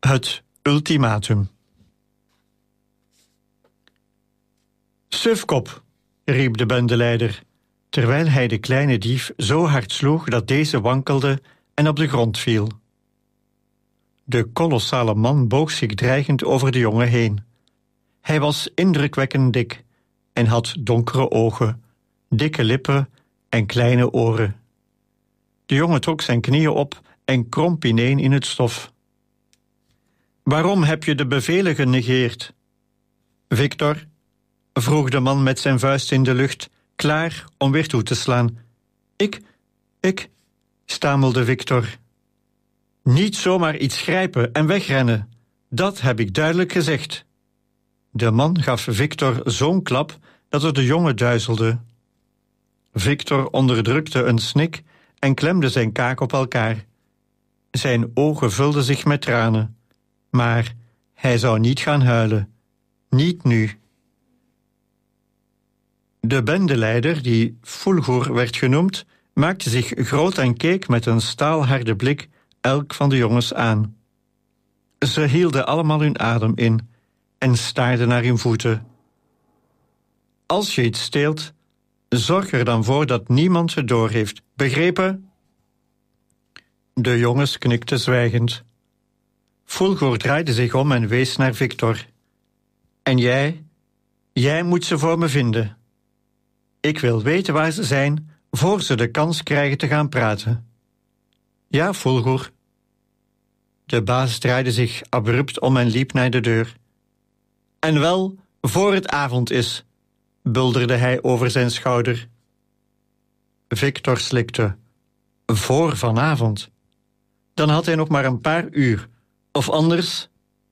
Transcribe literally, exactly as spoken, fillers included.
Het ultimatum. Sufkop, riep de bendeleider, terwijl hij de kleine dief zo hard sloeg dat deze wankelde en op de grond viel. De kolossale man boog zich dreigend over de jongen heen. Hij was indrukwekkend dik en had donkere ogen, dikke lippen en kleine oren. De jongen trok zijn knieën op en kromp ineen in het stof. Waarom heb je de bevelen genegeerd? Victor, vroeg de man met zijn vuist in de lucht, klaar om weer toe te slaan. Ik, ik, stamelde Victor. Niet zomaar iets grijpen en wegrennen, dat heb ik duidelijk gezegd. De man gaf Victor zo'n klap dat het de jongen duizelde. Victor onderdrukte een snik en klemde zijn kaak op elkaar. Zijn ogen vulden zich met tranen, maar hij zou niet gaan huilen. Niet nu. De bendeleider, die Fulgur werd genoemd, maakte zich groot en keek met een staalharde blik elk van de jongens aan. Ze hielden allemaal hun adem in en staarden naar hun voeten. Als je iets steelt, zorg er dan voor dat niemand het doorheeft. Begrepen? De jongens knikten zwijgend. Fulgur draaide zich om en wees naar Victor. En jij? Jij moet ze voor me vinden. Ik wil weten waar ze zijn, voor ze de kans krijgen te gaan praten. Ja, Fulgur. De baas draaide zich abrupt om en liep naar de deur. En wel, voor het avond is, bulderde hij over zijn schouder. Victor slikte. Voor vanavond. Dan had hij nog maar een paar uur, of anders...